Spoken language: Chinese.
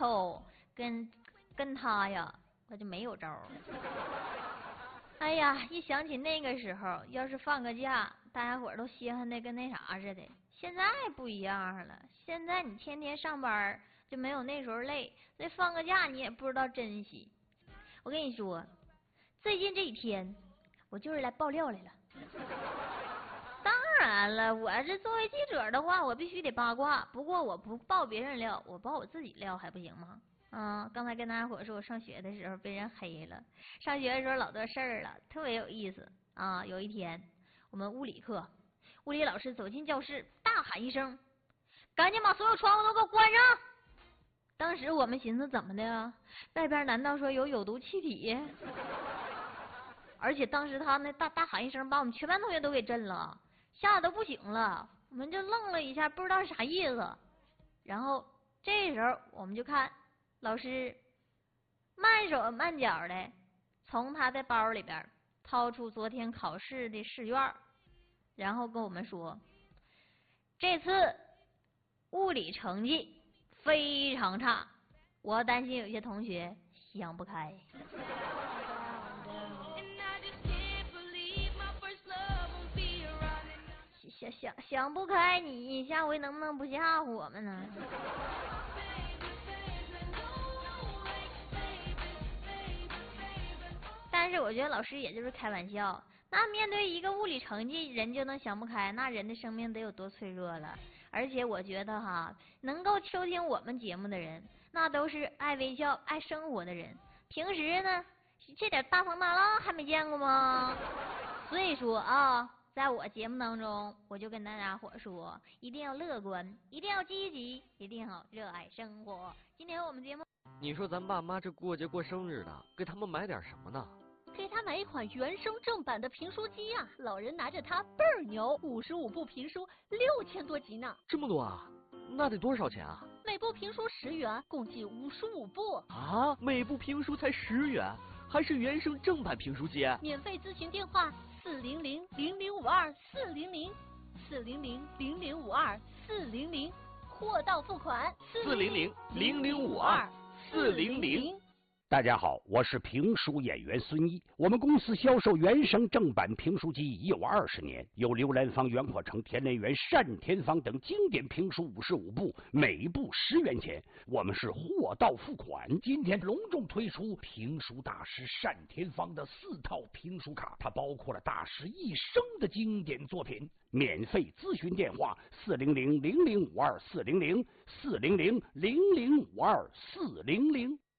抽，跟他呀，我就没有招儿。哎呀，一想起那个时候，要是放个假，大家伙都稀罕的跟那啥似的。现在不一样了，现在你天天上班就没有那时候累，所以放个假你也不知道珍惜。我跟你说，最近这几天我就是来爆料来了。当然了，我这作为记者的话，我必须得八卦。不过我不爆别人料，我爆我自己料还不行吗？刚才跟大家伙说，我上学的时候被人黑了。上学的时候老多事儿了，特别有意思啊。有一天，我们物理课，物理老师走进教室，大喊一声：“赶紧把所有窗户都给我关上！”当时我们寻思，怎么的？外边难道说有毒气体？而且当时他那大喊一声，把我们全班同学都给震了，吓得都不行了。我们就愣了一下，不知道是啥意思。然后这时候我们就看老师慢手慢脚的从他的包里边掏出昨天考试的试卷，然后跟我们说，这次物理成绩非常差，我担心有些同学想不开。想不开，你下回能不能不吓唬我们呢？但是我觉得老师也就是开玩笑。那面对一个物理成绩人就能想不开，那人的生命得有多脆弱了。而且我觉得哈，能够收听我们节目的人，那都是爱微笑爱生活的人。平时呢这点大风大浪还没见过吗？所以说啊，在我节目当中，我就跟大家伙说，一定要乐观，一定要积极，一定要热爱生活。今天我们节目， 你说咱爸妈这过节过生日的，给他们买点什么呢？ 给他买一款原声正版的评书机啊！老人拿着它倍儿牛，55部评书6000多集呢。 这么多啊？那得多少钱啊？ 每部评书10元，共计55部。 啊，每部评书才10元，还是原声正版评书机？ 免费咨询电话400-0052-400，400-0052-400，货到付款 400-0052-400。 大家好，我是评书演员孙一。我们公司销售原声正版评书机已有20年，有刘兰芳、袁阔成、田连元、单田芳等经典评书55部，每部10元钱。我们是货到付款。今天隆重推出评书大师单田芳的4套评书卡，它包括了大师一生的经典作品。免费咨询电话400-0052-400，400-0052-400。